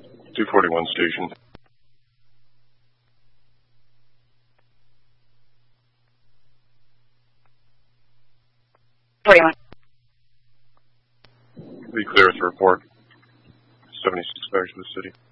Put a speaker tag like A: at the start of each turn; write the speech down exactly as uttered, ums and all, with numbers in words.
A: two forty-one station.
B: forty-one.
A: Be clear to report. seventy-six back to the city.